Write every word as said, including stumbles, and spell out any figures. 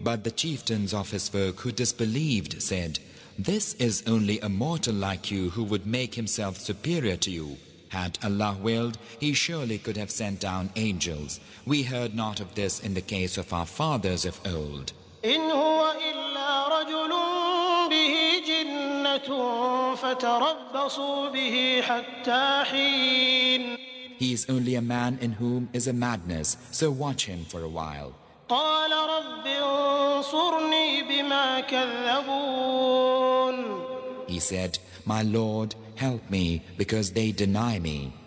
But the chieftains of his folk who disbelieved said, "This is only a mortal like you who would make himself superior to you. Had Allah willed, He surely could have sent down angels. We heard not of this in the case of our fathers of old." إن هو إلا رجل به جنة فتربصوا به حتى حين. He is only a man in whom is a madness, so watch him for a while. قال رب انصرني بما كذبون. He said, "My Lord, help me because they deny me."